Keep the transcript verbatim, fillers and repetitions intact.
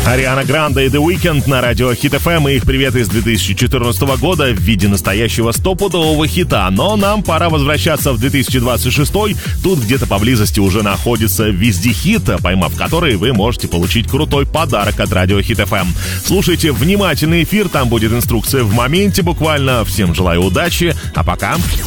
Ариана Гранде и The Weeknd на радио Hit эф эм и их привет из две тысячи четырнадцатого года в виде настоящего стопудового хита. Но нам пора возвращаться в две тысячи двадцать шестой. Тут где-то поблизости уже находится Вездехит, поймав который вы можете получить крутой подарок от радио Hit эф эм. Слушайте внимательный эфир, там будет инструкция в моменте буквально. Всем желаю удачи, а пока...